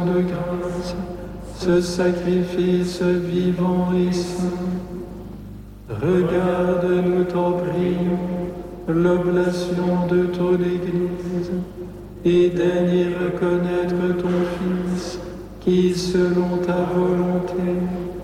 de grâce, ce sacrifice vivant et saint. Regarde, nous t'en prions, l'oblation de ton Église, et daignes y reconnaître ton Fils, qui, selon ta volonté,